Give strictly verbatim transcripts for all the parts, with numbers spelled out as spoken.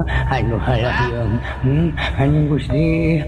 anu halayang hmm anu Gusti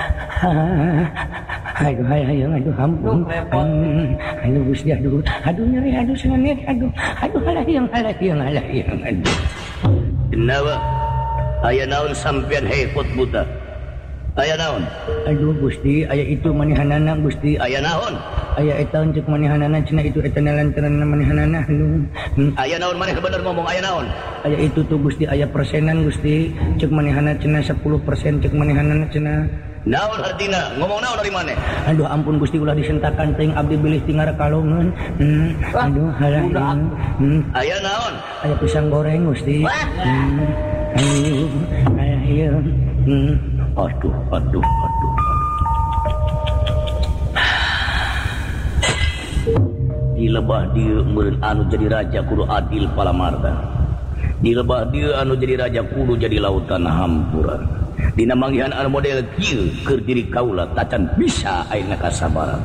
aduh halayang aduh ampun anu Gusti aduh aduh nyeri aduh senget aduh aduh halayang halayang halayang aduh kenapa aya naon sampean hepot buta aya naon aduh Gusti aya itu manihanana Gusti aya naon aya eta cek manihanana cenah itu eta lantaran manihanana anu aya naon maneh bener ngomong aya naon aya itu tuh Gusti aya persenan Gusti cek manehana cenah sepuluh persen cek manehanana cenah naon artina ngomong naon dari maneh aduh ampun Gusti ulah disentakan teuing abdi bilih tinggal kalongeun hmm aduh halang hmm aya naon aya pisang goreng Gusti hmm ayo ayo hmm aduh aduh aduh di lebah dieu meureun anu jadi raja kudu adil palamarga di lebah dieu anu jadi raja kudu jadi lautan hampuran dina manggihan anu model kieu keur diri kaula tacan bisa ayeuna kasabaran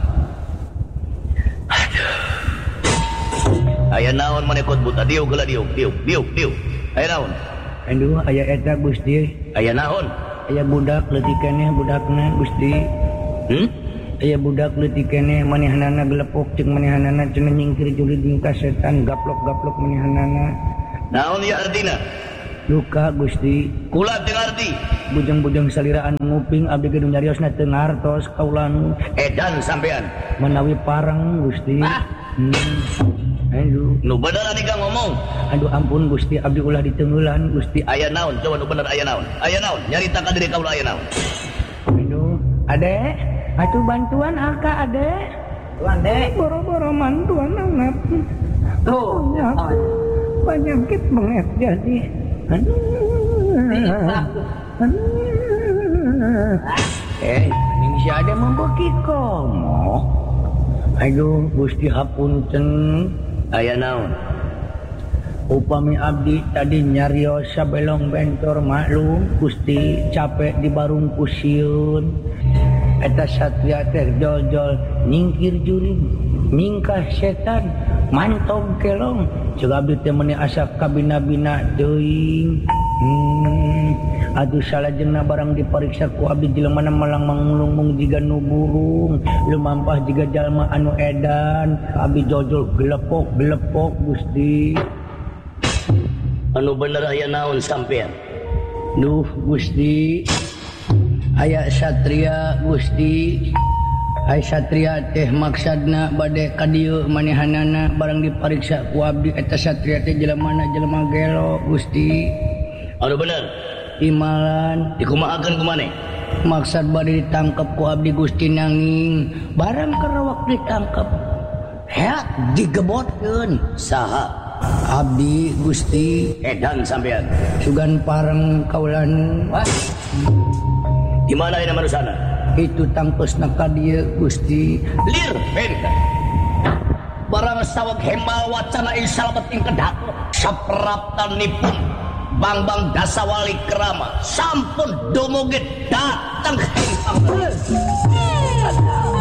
aduh aya naon maneh kot buta diuk geula diuk diuk diuk diuk aya naon aduh aya eta Gusti aya naon aya budak leutik keneh budakna Gusti hmm aya budak leutik keneh manehanana gelepok cek manehanana cenah nyingkir julid ka setan gaplok-gaplok manehanana naon ya artina luka Gusti kula teu ngarti bujang-bujang saliraan nguping abdi geus nyariosna teu ngartos kaula nu edan sampean menawi parang Gusti ah. hmm. aduh nu bener ani ka ngomong aduh ampun Gusti abdi ulah ditengeulan Gusti aya naon coba nu bener aya naon aya naon nyarita ka diri kaula aya naon aduh ade atuh bantuan aka ade tuan dek boro-boro mantuan angat tuh penyakit banget jadi aduh eh ning si ade membeki komo aduh Gusti hapunten aya naon upami abdi tadi nyarios sabelong bentor maklum Gusti capek di barung kusieun eta satria teh jol-jol nyingkir juri mingkah setan mantog kelong ceuk abdi teh meuni asa kabina-bina teuing hmm atuh salajengna barang dipariksa ku abdi jelema malang mangulung jiga nu burung lumampah jiga jalma anu edan abdi jol-jol gelepok-gelepok Gusti anu bener aya naon sampean duh Gusti aya satria Gusti aya satria teh maksadna bade ka dieu manehanana barang dipariksa ku abdi eta satria teh jelemana jelema gelo Gusti anu bener imalan dikumaakeun ku maneh maksad bade ditangkep ku abdi Gusti nanging barang karawak ditangkep heak digebotkeun saha abdi Gusti edan sampean sugan parang kaulan wah di mana ini manusana itu tangkosna ka dieu Gusti lir benta barang sawag hembal wacana insalamet ing kedak sapraptanipun Bang-bang Dasawali Kerama sampun dumugi dateng ing